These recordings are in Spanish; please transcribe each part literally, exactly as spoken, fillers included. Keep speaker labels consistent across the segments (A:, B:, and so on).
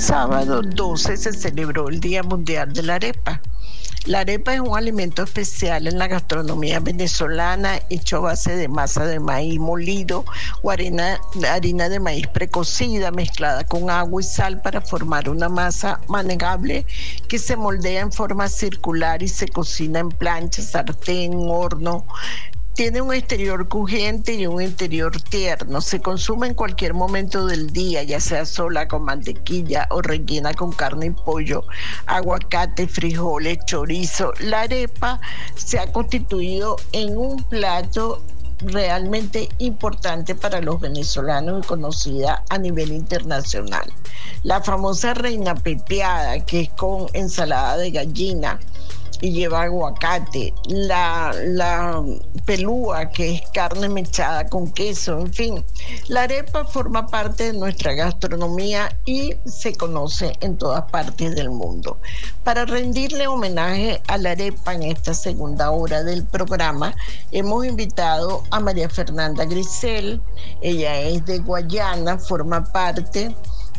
A: sábado doce se celebró el Día Mundial de la Arepa. La arepa es un alimento especial en la gastronomía venezolana, hecho a base de masa de maíz molido o harina, harina de maíz precocida mezclada con agua y sal para formar una masa manejable que se moldea en forma circular y se cocina en plancha, sartén, horno. Tiene un exterior crujiente y un interior tierno. Se consume en cualquier momento del día, ya sea sola con mantequilla o rellena con carne y pollo, aguacate, frijoles, chorizo. La arepa se ha constituido en un plato realmente importante para los venezolanos y conocida a nivel internacional. La famosa reina pepiada, que es con ensalada de gallina y lleva aguacate, la, la pelúa, que es carne mechada con queso, en fin. La arepa forma parte de nuestra gastronomía y se conoce en todas partes del mundo. Para rendirle homenaje a la arepa en esta segunda hora del programa, hemos invitado a María Fernanda Grisel. Ella es de Guayana, forma parte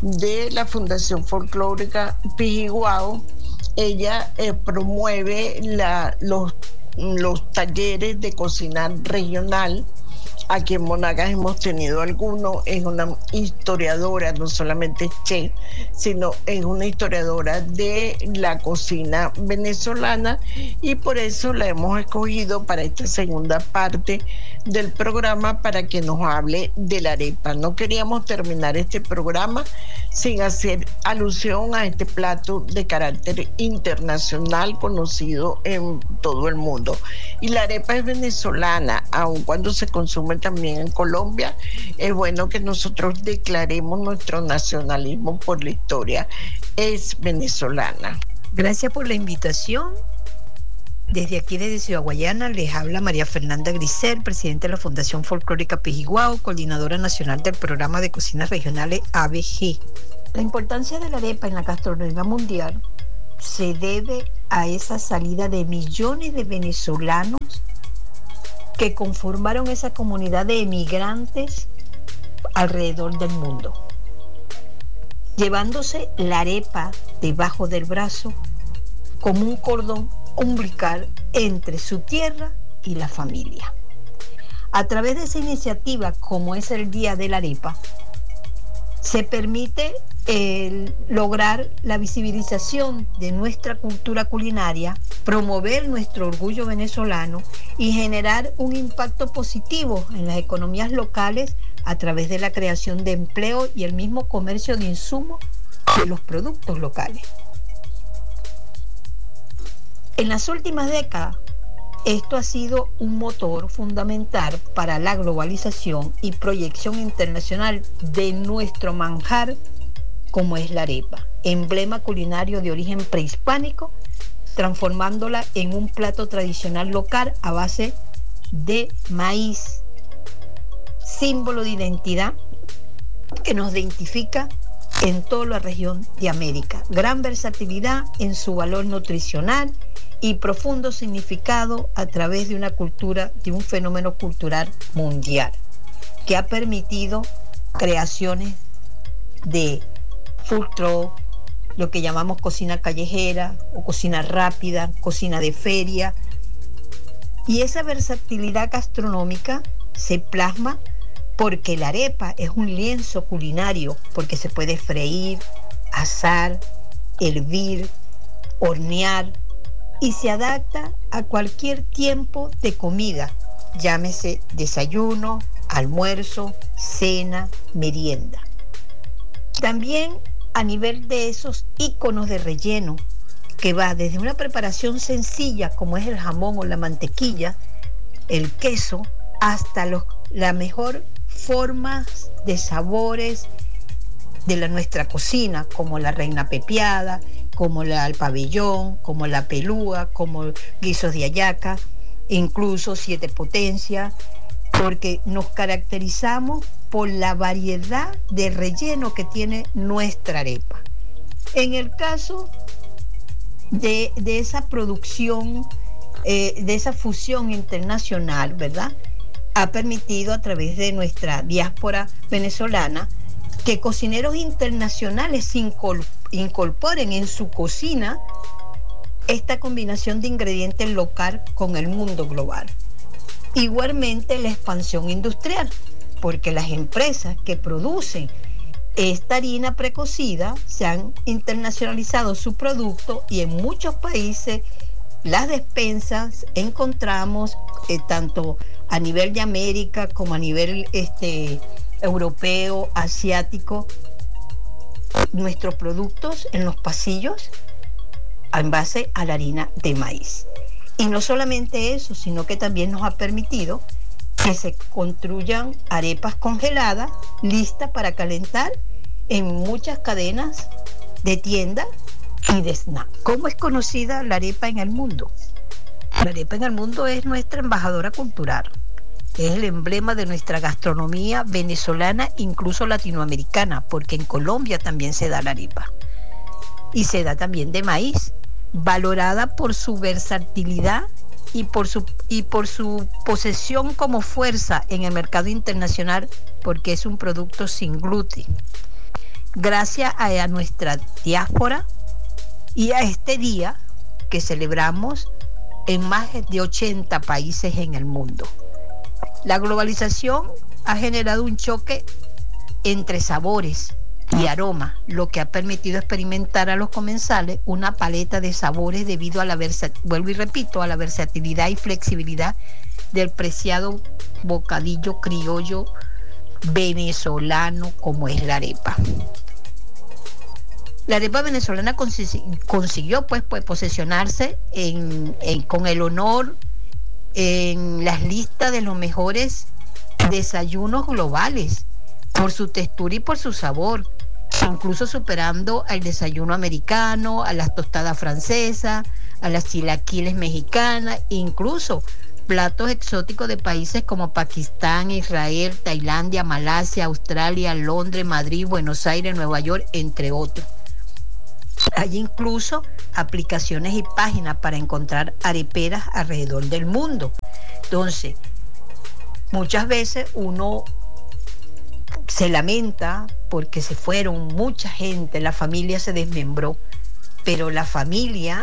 A: de la Fundación Folclórica Pijiguao. Ella eh, promueve la, los, los talleres de cocina regional. Aquí en Monagas hemos tenido algunos. Es una historiadora, no solamente chef, sino es una historiadora de la cocina venezolana, y por eso la hemos escogido para esta segunda parte del programa para que nos hable de la arepa. No queríamos terminar este programa sin hacer alusión a este plato de carácter internacional conocido en todo el mundo. Y la arepa es venezolana, aun cuando se consume también en Colombia. Es bueno que nosotros declaremos nuestro nacionalismo por la historia. Es venezolana.
B: Gracias por la invitación. Desde aquí, desde Ciudad Guayana, les habla María Fernanda Grisel, presidenta de la Fundación Folclórica Pijiguao, coordinadora nacional del programa de cocinas regionales A B G. La importancia de la arepa en la gastronomía mundial se debe a esa salida de millones de venezolanos que conformaron esa comunidad de emigrantes alrededor del mundo, llevándose la arepa debajo del brazo como un cordón umbilical entre su tierra y la familia. A través de esa iniciativa, como es el Día de la Arepa, se permite eh, lograr la visibilización de nuestra cultura culinaria, promover nuestro orgullo venezolano y generar un impacto positivo en las economías locales a través de la creación de empleo y el mismo comercio de insumos de los productos locales. En las últimas décadas, esto ha sido un motor fundamental para la globalización y proyección internacional de nuestro manjar, como es la arepa, emblema culinario de origen prehispánico, transformándola en un plato tradicional local a base de maíz, símbolo de identidad que nos identifica en toda la región de América. Gran versatilidad en su valor nutricional y profundo significado a través de una cultura, de un fenómeno cultural mundial que ha permitido creaciones de food truck, lo que llamamos cocina callejera o cocina rápida, cocina de feria. Y esa versatilidad gastronómica se plasma porque la arepa es un lienzo culinario, porque se puede freír, asar, hervir, hornear, y se adapta a cualquier tiempo de comida, llámese desayuno, almuerzo, cena, merienda. También a nivel de esos íconos de relleno, que va desde una preparación sencilla como es el jamón o la mantequilla, el queso, hasta los, la mejor forma de sabores de la, nuestra cocina, como la reina pepiada, como la al pabellón, como la pelúa, como guisos de hallaca, incluso siete potencias, porque nos caracterizamos por la variedad de relleno que tiene nuestra arepa. En el caso de, de esa producción, eh, de esa fusión internacional, ¿verdad?, ha permitido a través de nuestra diáspora venezolana que cocineros internacionales incorporen en su cocina esta combinación de ingredientes local con el mundo global. Igualmente la expansión industrial, porque las empresas que producen esta harina precocida se han internacionalizado su producto y en muchos países las despensas encontramos eh, tanto a nivel de América como a nivel este, europeo, asiático, nuestros productos en los pasillos en base a la harina de maíz. Y no solamente eso, sino que también nos ha permitido que se construyan arepas congeladas, listas para calentar en muchas cadenas de tiendas y de snack. ¿Cómo es conocida la arepa en el mundo? La arepa en el mundo es nuestra embajadora cultural. Es el emblema de nuestra gastronomía venezolana, incluso latinoamericana, porque en Colombia también se da la arepa. Y se da también de maíz, valorada por su versatilidad y por su, y por su posesión como fuerza en el mercado internacional, porque es un producto sin gluten. Gracias a, a nuestra diáspora y a este día que celebramos en más de ochenta países en el mundo. La globalización ha generado un choque entre sabores y aromas, lo que ha permitido experimentar a los comensales una paleta de sabores debido a la versa, vuelvo y repito, a la versatilidad y flexibilidad del preciado bocadillo criollo venezolano como es la arepa. La arepa venezolana consiguió, consiguió pues, pues posesionarse en, en, con el honor en las listas de los mejores desayunos globales por su textura y por su sabor, incluso superando al desayuno americano, a las tostadas francesas, a las chilaquiles mexicanas, incluso platos exóticos de países como Pakistán, Israel, Tailandia, Malasia, Australia, Londres, Madrid, Buenos Aires, Nueva York, entre otros. Hay incluso aplicaciones y páginas para encontrar areperas alrededor del mundo. Entonces, muchas veces uno se lamenta porque se fueron mucha gente, la familia se desmembró, pero la familia,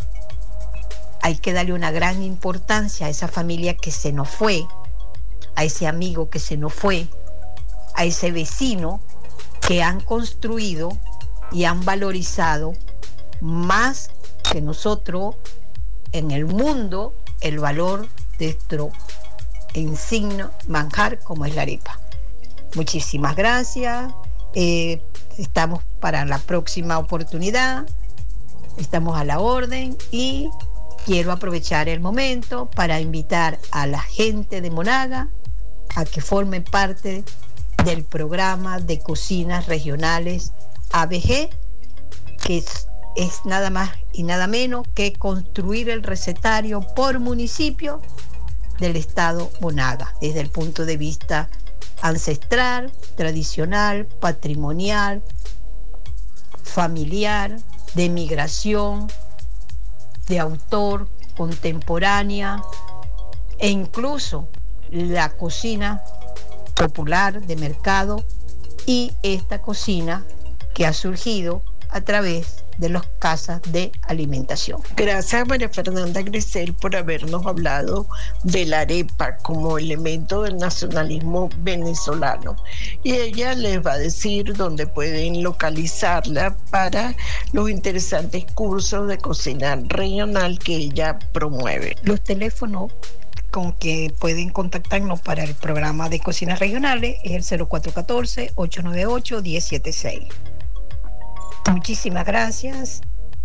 B: hay que darle una gran importancia a esa familia que se nos fue, a ese amigo que se nos fue, a ese vecino que han construido y han valorizado más que nosotros en el mundo el valor de nuestro insignia manjar como es la arepa. Muchísimas gracias, eh, estamos para la próxima oportunidad, estamos a la orden y quiero aprovechar el momento para invitar a la gente de Monaga a que formen parte del programa de cocinas regionales A B G, que es, es nada más y nada menos que construir el recetario por municipio del estado Monaga, desde el punto de vista ancestral, tradicional, patrimonial, familiar, de migración, de autor, contemporánea e incluso la cocina popular de mercado y esta cocina que ha surgido a través de las casas de alimentación.
A: Gracias, María Fernanda Grisel, por habernos hablado de la arepa como elemento del nacionalismo venezolano. Y ella les va a decir dónde pueden localizarla para los interesantes cursos de cocina regional que ella promueve.
B: Los teléfonos con que pueden contactarnos para el programa de cocinas regionales es el cero cuatro uno cuatro, ocho nueve ocho, uno cero siete seis. Muchísimas gracias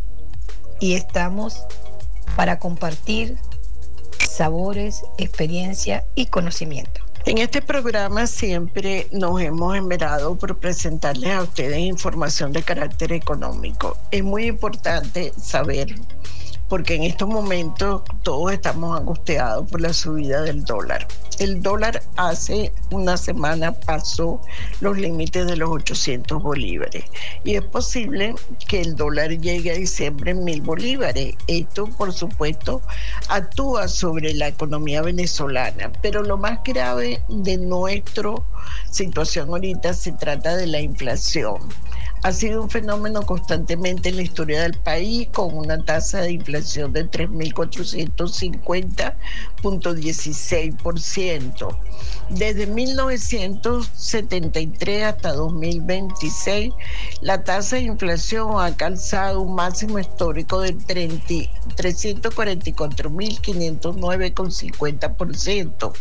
B: y estamos para compartir sabores, experiencia y conocimiento.
A: En este programa siempre nos hemos esmerado por presentarles a ustedes información de carácter económico. Es muy importante saber porque en estos momentos todos estamos angustiados por la subida del dólar. El dólar hace una semana pasó los límites de los ochocientos bolívares y es posible que el dólar llegue a diciembre en mil bolívares. Esto, por supuesto, actúa sobre la economía venezolana, pero lo más grave de nuestra situación ahorita se trata de la inflación. Ha sido un fenómeno constantemente en la historia del país, con una tasa de inflación de tres mil cuatrocientos cincuenta punto dieciséis por ciento. Desde mil novecientos setenta y tres hasta dos mil veintiséis, la tasa de inflación ha alcanzado un máximo histórico de trescientos cuarenta y cuatro mil quinientos nueve punto cincuenta por ciento.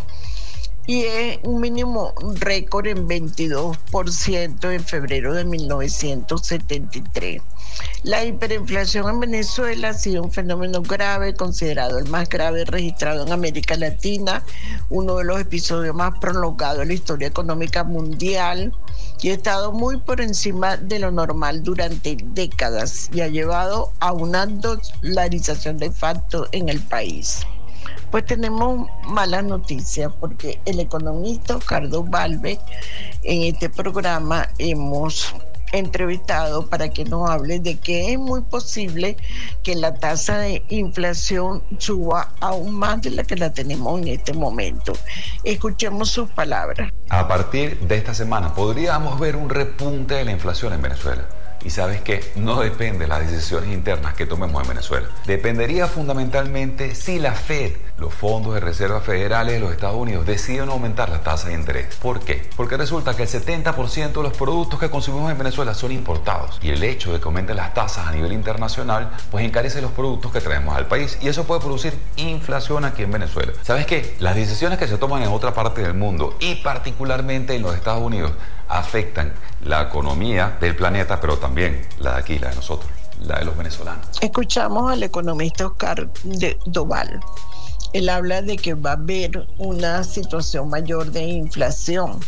A: Y es un mínimo récord en veintidós por ciento en febrero de mil novecientos setenta y tres. La hiperinflación en Venezuela ha sido un fenómeno grave, considerado el más grave registrado en América Latina, uno de los episodios más prolongados de la historia económica mundial, y ha estado muy por encima de lo normal durante décadas y ha llevado a una dolarización de facto en el país. Pues tenemos malas noticias, porque el economista Oscardo Valve, en este programa hemos entrevistado para que nos hable de que es muy posible que la tasa de inflación suba aún más de la que la tenemos en este momento. Escuchemos sus palabras.
C: A partir de esta semana podríamos ver un repunte de la inflación en Venezuela. Y sabes que no depende de las decisiones internas que tomemos en Venezuela. Dependería fundamentalmente si la Fed, los fondos de reserva federales de los Estados Unidos, deciden aumentar las tasas de interés. ¿Por qué? Porque resulta que el setenta por ciento de los productos que consumimos en Venezuela son importados. Y el hecho de que aumenten las tasas a nivel internacional, pues encarece los productos que traemos al país. Y eso puede producir inflación aquí en Venezuela. ¿Sabes qué? Las decisiones que se toman en otra parte del mundo, y particularmente en los Estados Unidos, afectan la economía del planeta, pero también la de aquí, la de nosotros, la de los venezolanos.
A: Escuchamos al economista Oscar Doval. Él habla de que va a haber una situación mayor de inflación.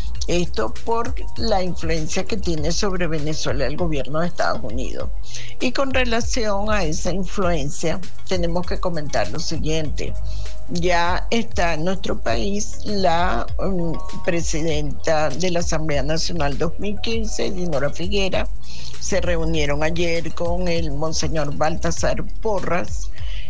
A: Esto por la influencia que tiene sobre Venezuela el gobierno de Estados Unidos. Y con relación a esa influencia, tenemos que comentar lo siguiente. Ya está en nuestro país la um, presidenta de la Asamblea Nacional dos mil quince, Dinora Figuera. Se reunieron ayer con el monseñor Baltasar Porras.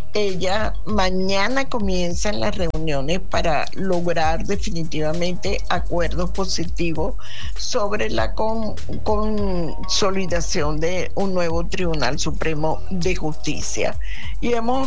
A: Ella mañana comienzan las reuniones para lograr definitivamente acuerdos positivos sobre la con, consolidación de un nuevo Tribunal Supremo de Justicia. Y hemos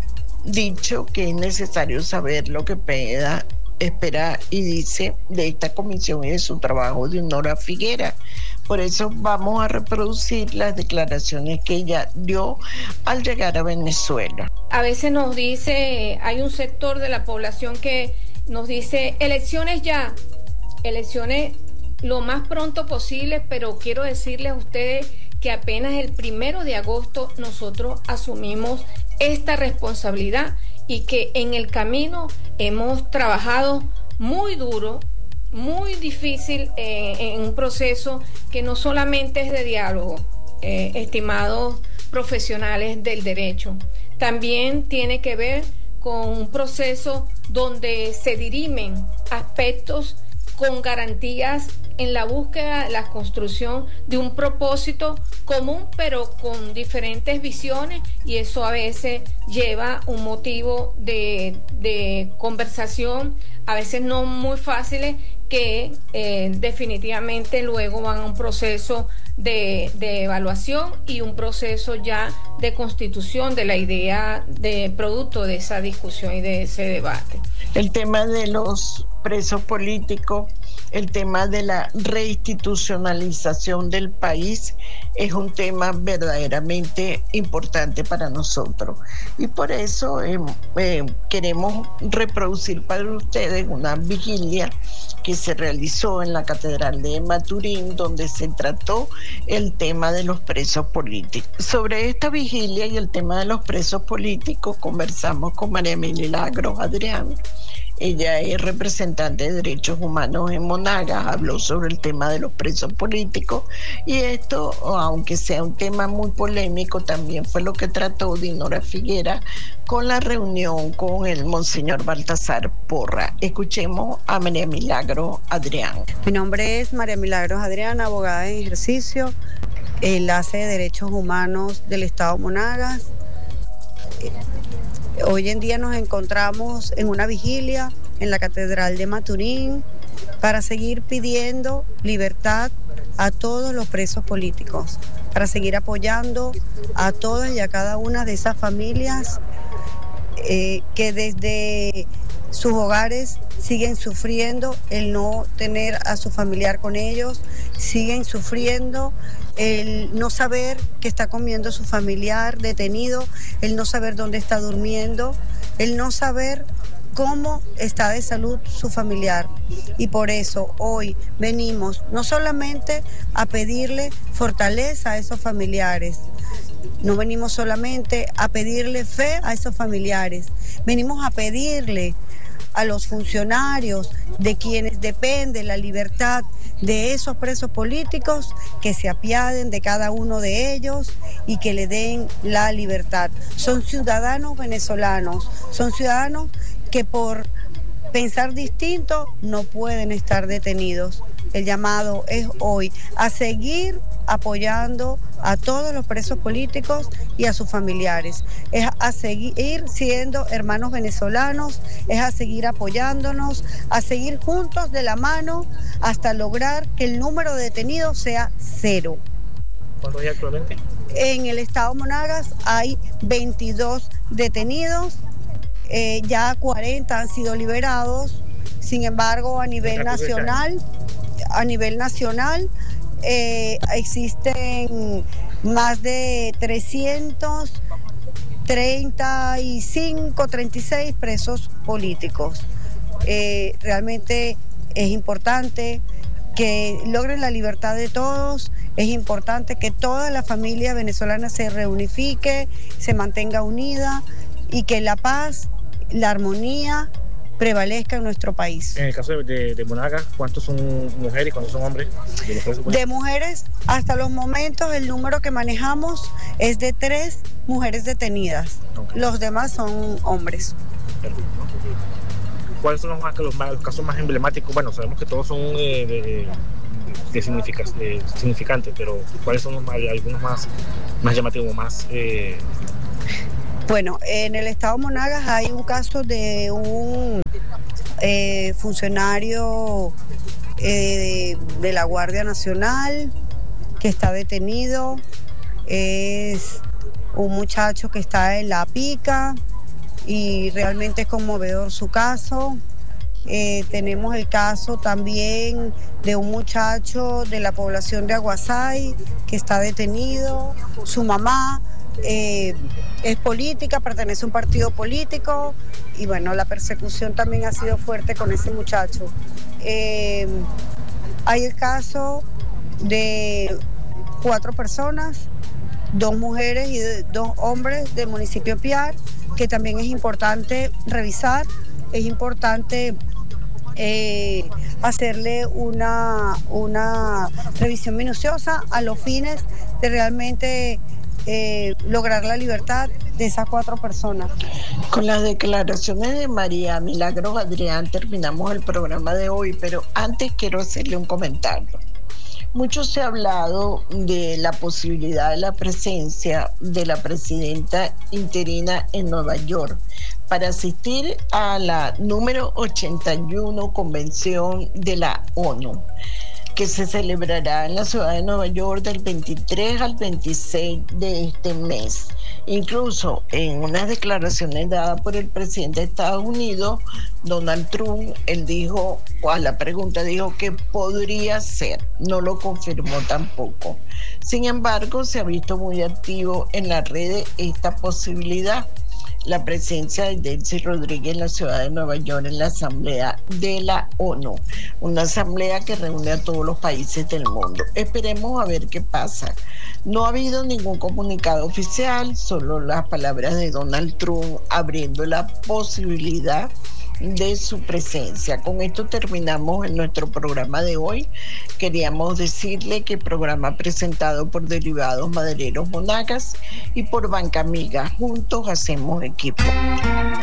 A: dicho que es necesario saber lo que PEDA espera y dice de esta comisión y de su trabajo de Dinora Figuera. Por eso vamos a reproducir las declaraciones que ella dio al llegar a Venezuela.
D: A veces nos dice, hay un sector de la población que nos dice, elecciones ya, elecciones lo más pronto posible, pero quiero decirles a ustedes que apenas el primero de agosto nosotros asumimos esta responsabilidad y que en el camino hemos trabajado muy duro, muy difícil eh, en un proceso que no solamente es de diálogo, eh, estimados profesionales del derecho, también tiene que ver con un proceso donde se dirimen aspectos con garantías en la búsqueda, la construcción de un propósito común, pero con diferentes visiones, y eso a veces lleva un motivo de, de conversación, a veces no muy fáciles, que eh, definitivamente luego van a un proceso de, de evaluación y un proceso ya de constitución de la idea de producto de esa discusión y de ese debate.
A: El tema de los presos políticos, el tema de la reinstitucionalización del país es un tema verdaderamente importante para nosotros. Y por eso eh, eh, queremos reproducir para ustedes una vigilia que se realizó en la Catedral de Maturín, donde se trató el tema de los presos políticos. Sobre esta vigilia y el tema de los presos políticos conversamos con María Milagros Adrián. Ella es representante de derechos humanos en Monagas, habló sobre el tema de los presos políticos y esto, aunque sea un tema muy polémico, también fue lo que trató Dinora Figuera con la reunión con el monseñor Baltasar Porra. Escuchemos a María Milagros Adrián.
E: Mi nombre es María Milagros Adrián, abogada en ejercicio, enlace de derechos humanos del Estado Monagas. Hoy en día nos encontramos en una vigilia en la Catedral de Maturín para seguir pidiendo libertad a todos los presos políticos, para seguir apoyando a todas y a cada una de esas familias eh, que desde sus hogares siguen sufriendo el no tener a su familiar con ellos, siguen sufriendo el no saber qué está comiendo su familiar detenido, el no saber dónde está durmiendo, el no saber cómo está de salud su familiar. Y por eso hoy venimos no solamente a pedirle fortaleza a esos familiares, no venimos solamente a pedirle fe a esos familiares, venimos a pedirle a los funcionarios de quienes depende la libertad de esos presos políticos que se apiaden de cada uno de ellos y que le den la libertad. Son ciudadanos venezolanos, son ciudadanos que por pensar distinto no pueden estar detenidos. El llamado es hoy a seguir apoyando a todos los presos políticos y a sus familiares. Es a seguir siendo hermanos venezolanos, es a seguir apoyándonos, a seguir juntos de la mano hasta lograr que el número de detenidos sea cero.
F: ¿Cuántos hay actualmente?
E: En el estado Monagas hay veintidós detenidos, eh, ya cuarenta han sido liberados. Sin embargo, a nivel nacional, a nivel nacional, Eh, existen más de trescientos treinta y cinco, treinta y seis presos políticos. Eh, realmente es importante que logren la libertad de todos, es importante que toda la familia venezolana se reunifique, se mantenga unida y que la paz, la armonía prevalezca en nuestro país.
F: En el caso de, de, de Monagas, ¿cuántos son mujeres y cuántos son hombres? De, los
E: de mujeres, hasta los momentos el número que manejamos es de tres mujeres detenidas. Okay. Los demás son hombres.
F: Perfecto. ¿Cuáles son los, más, los, más, los casos más emblemáticos? Bueno, sabemos que todos son eh, de, de, significa, de significantes, pero ¿cuáles son los más, algunos más, más llamativos, más... Eh...
E: Bueno, en el estado Monagas hay un caso de un eh, funcionario eh, de, de la Guardia Nacional que está detenido. Es un muchacho que está en La Pica y realmente es conmovedor su caso. Eh, tenemos el caso también de un muchacho de la población de Aguasay que está detenido. Su mamá Eh, es política, pertenece a un partido político y bueno, la persecución también ha sido fuerte con ese muchacho. Eh, hay el caso de cuatro personas, dos mujeres y dos hombres del municipio Piar, que también es importante revisar, es importante eh, hacerle una, una revisión minuciosa a los fines de realmente Eh, lograr la libertad de esas cuatro personas.
A: Con las declaraciones de María Milagros Adrián terminamos el programa de hoy, pero antes quiero hacerle un comentario. Mucho se ha hablado de la posibilidad de la presencia de la presidenta interina en Nueva York para asistir a la número ochenta y uno Convención de la ONU, que se celebrará en la ciudad de Nueva York del veintitrés al veintiséis de este mes. Incluso en unas declaraciones dadas por el presidente de Estados Unidos, Donald Trump, él dijo, a la pregunta dijo que podría ser, no lo confirmó tampoco. Sin embargo, se ha visto muy activo en las redes esta posibilidad. La presencia de Delcy Rodríguez en la ciudad de Nueva York en la Asamblea de la ONU, una asamblea que reúne a todos los países del mundo. Esperemos a ver qué pasa. No ha habido ningún comunicado oficial, solo las palabras de Donald Trump abriendo la posibilidad de su presencia. Con esto terminamos en nuestro programa de hoy. Queríamos decirle que programa presentado por Derivados Madereros Monagas y por Banca Amiga. Juntos hacemos equipo.